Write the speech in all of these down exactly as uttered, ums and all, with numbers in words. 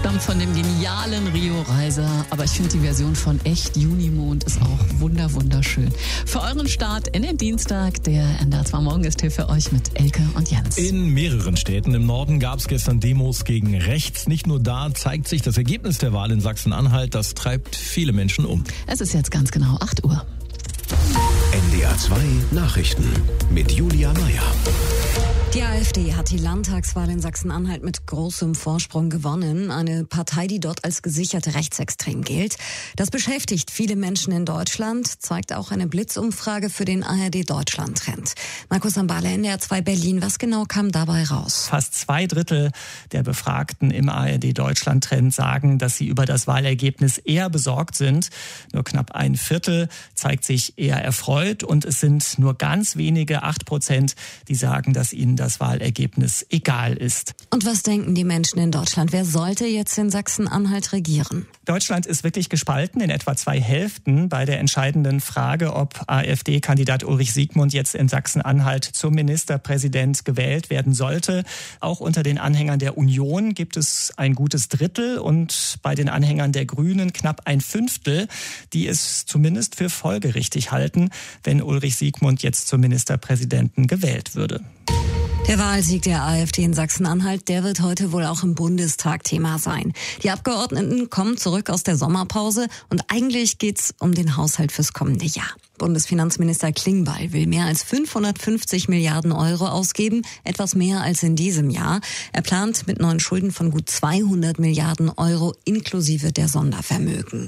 stammt von dem genialen Rio Reiser. Aber ich finde die Version von Echt Junimond ist auch wunder wunderschön. Für euren Start in den Dienstag, der N D R zwei Morgen ist hier für euch mit Elke und Jens. In mehreren Städten im Norden gab es gestern Demos gegen rechts. Nicht nur da zeigt sich das Ergebnis der Wahl in Sachsen-Anhalt. Das treibt viele Menschen um. Es ist jetzt ganz genau acht Uhr. N D R zwei Nachrichten mit Julia Meyer. Die AfD hat die Landtagswahl in Sachsen-Anhalt mit großem Vorsprung gewonnen. Eine Partei, die dort als gesichert rechtsextrem gilt. Das beschäftigt viele Menschen in Deutschland, zeigt auch eine Blitzumfrage für den A R D-Deutschland-Trend. Markus Ambale, N D R zwei Berlin. Was genau kam dabei raus? Fast zwei Drittel der Befragten im A R D-Deutschland-Trend sagen, dass sie über das Wahlergebnis eher besorgt sind. Nur knapp ein Viertel zeigt sich eher erfreut. Und es sind nur ganz wenige, acht Prozent, die sagen, dass ihnen das Wahlergebnis egal ist. Und was denken die Menschen in Deutschland? Wer sollte jetzt in Sachsen-Anhalt regieren? Deutschland ist wirklich gespalten in etwa zwei Hälften bei der entscheidenden Frage, ob AfD-Kandidat Ulrich Siegmund jetzt in Sachsen-Anhalt zum Ministerpräsident gewählt werden sollte. Auch unter den Anhängern der Union gibt es ein gutes Drittel und bei den Anhängern der Grünen knapp ein Fünftel, die es zumindest für folgerichtig halten, wenn Ulrich Siegmund jetzt zum Ministerpräsidenten gewählt würde. Der Wahlsieg der AfD in Sachsen-Anhalt, der wird heute wohl auch im Bundestag Thema sein. Die Abgeordneten kommen zurück aus der Sommerpause und eigentlich geht's um den Haushalt fürs kommende Jahr. Bundesfinanzminister Klingbeil will mehr als fünfhundertfünfzig Milliarden Euro ausgeben, etwas mehr als in diesem Jahr. Er plant mit neuen Schulden von gut zweihundert Milliarden Euro inklusive der Sondervermögen.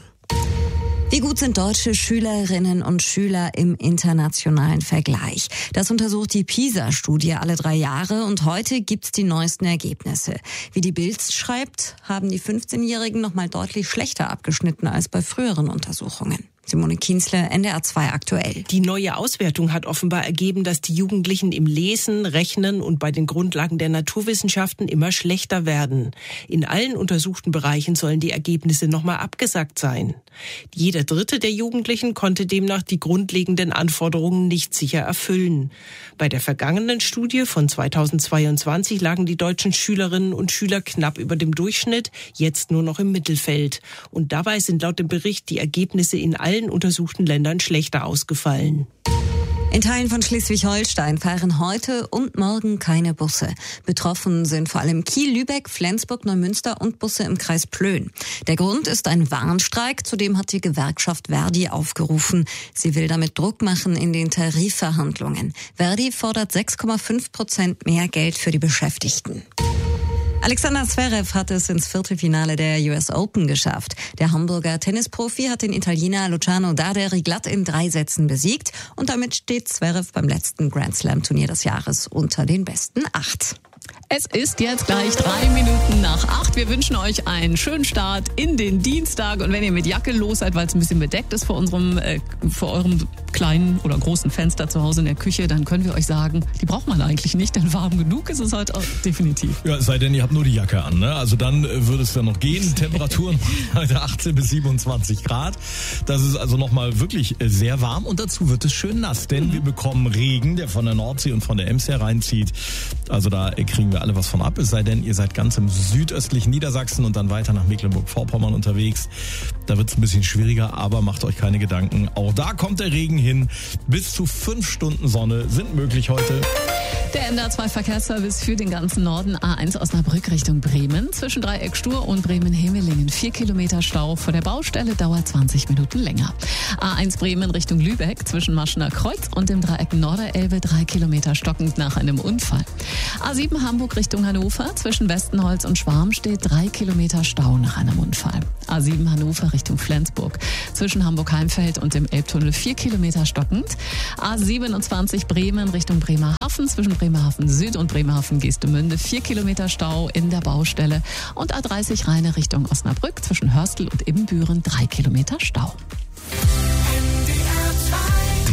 Wie gut sind deutsche Schülerinnen und Schüler im internationalen Vergleich? Das untersucht die PISA-Studie alle drei Jahre und heute gibt's die neuesten Ergebnisse. Wie die Bild schreibt, haben die fünfzehnjährigen noch mal deutlich schlechter abgeschnitten als bei früheren Untersuchungen. Simone Kienzle, N D R zwei aktuell. Die neue Auswertung hat offenbar ergeben, dass die Jugendlichen im Lesen, Rechnen und bei den Grundlagen der Naturwissenschaften immer schlechter werden. In allen untersuchten Bereichen sollen die Ergebnisse nochmal abgesackt sein. Jeder Dritte der Jugendlichen konnte demnach die grundlegenden Anforderungen nicht sicher erfüllen. Bei der vergangenen Studie von zweitausendzweiundzwanzig lagen die deutschen Schülerinnen und Schüler knapp über dem Durchschnitt, jetzt nur noch im Mittelfeld. Und dabei sind laut dem Bericht die Ergebnisse in allen allen untersuchten Ländern schlechter ausgefallen. In Teilen von Schleswig-Holstein fahren heute und morgen keine Busse. Betroffen sind vor allem Kiel, Lübeck, Flensburg, Neumünster und Busse im Kreis Plön. Der Grund ist ein Warnstreik, zudem hat die Gewerkschaft Verdi aufgerufen. Sie will damit Druck machen in den Tarifverhandlungen. Verdi fordert sechs Komma fünf Prozent mehr Geld für die Beschäftigten. Alexander Zverev hat es ins Viertelfinale der U S Open geschafft. Der Hamburger Tennisprofi hat den Italiener Luciano Daderi glatt in drei Sätzen besiegt und damit steht Zverev beim letzten Grand Slam Turnier des Jahres unter den besten acht. Es ist jetzt gleich drei Minuten nach acht. Wir wünschen euch einen schönen Start in den Dienstag. Und wenn ihr mit Jacke los seid, weil es ein bisschen bedeckt ist vor unserem, äh, vor eurem kleinen oder großen Fenster zu Hause in der Küche, dann können wir euch sagen, die braucht man eigentlich nicht, denn warm genug ist es heute auch definitiv. Ja, es sei denn, ihr habt nur die Jacke an, ne? Also dann äh, würde es ja noch gehen. Temperaturen heute achtzehn bis siebenundzwanzig Grad. Das ist also nochmal wirklich äh, sehr warm und dazu wird es schön nass, denn wir bekommen Regen, der von der Nordsee und von der Ems hereinzieht. Also da äh, kriegen wir alle was von ab, es sei denn, ihr seid ganz im südöstlichen Niedersachsen und dann weiter nach Mecklenburg-Vorpommern unterwegs. Da wird es ein bisschen schwieriger, aber macht euch keine Gedanken. Auch da kommt der Regen hin. Bis zu fünf Stunden Sonne sind möglich heute. Der N D R zwei Verkehrsservice für den ganzen Norden. A eins Osnabrück Richtung Bremen. Zwischen Dreieck Stur und Bremen-Hemelingen. Vier Kilometer Stau vor der Baustelle, dauert zwanzig Minuten länger. A eins Bremen Richtung Lübeck. Zwischen Maschener Kreuz und dem Dreieck Norderelbe. Drei Kilometer stockend nach einem Unfall. A sieben Hamburg Richtung Hannover. Zwischen Westenholz und Schwarm steht drei Kilometer Stau nach einem Unfall. A sieben Hannover Richtung Flensburg. Zwischen Hamburg-Heimfeld und dem Elbtunnel vier Kilometer stockend. A siebenundzwanzig Bremen Richtung Bremerhaven. Zwischen Bremerhaven Süd und Bremerhaven Geestemünde vier Kilometer Stau in der Baustelle. Und A dreißig Rheine Richtung Osnabrück. Zwischen Hörstel und Ibbenbüren drei Kilometer Stau. Der N D R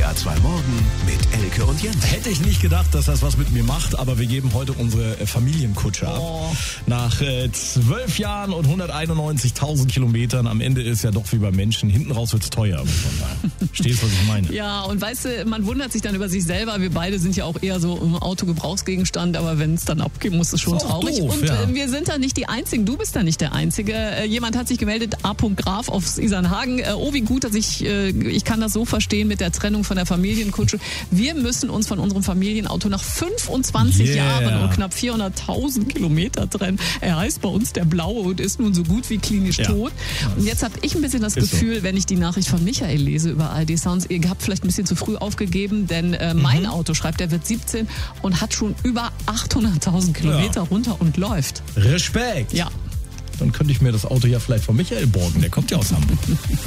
R zwei Morgen mit Elke und Jens. Hätte ich nicht gedacht, dass das was mit mir macht, aber wir geben heute unsere Familienkutsche ab. Oh. Nach äh, zwölf Jahren und hunderteinundneunzigtausend Kilometern. Am Ende ist ja doch wie bei Menschen. Hinten raus wird's teuer, muss man sagen. Verstehst du, was ich meine? Ja, und weißt du, man wundert sich dann über sich selber. Wir beide sind ja auch eher so im Autogebrauchsgegenstand, aber wenn es dann abgeht, muss es schon Ist auch traurig. doof, und ja. äh, wir sind da nicht die Einzigen. Du bist da nicht der Einzige. Äh, jemand hat sich gemeldet, A. Graf aus Isernhagen. Äh, oh, wie gut, dass ich, äh, ich kann das so verstehen mit der Trennung von der Familienkutsche. Wir müssen uns von unserem Familienauto nach fünfundzwanzig Yeah. Jahren und knapp vierhunderttausend Kilometer trennen. Er heißt bei uns der Blaue und ist nun so gut wie klinisch Ja. tot. Und jetzt habe ich ein bisschen das Ist Gefühl, wenn ich die Nachricht von Michael lese über A R D Sounds, ihr habt vielleicht ein bisschen zu früh aufgegeben, denn äh, mein Mhm. Auto, schreibt, der wird siebzehn und hat schon über achthunderttausend Kilometer Ja. runter und läuft. Respekt. Ja. Dann könnte ich mir das Auto ja vielleicht von Michael borgen. Der kommt ja aus Hamburg.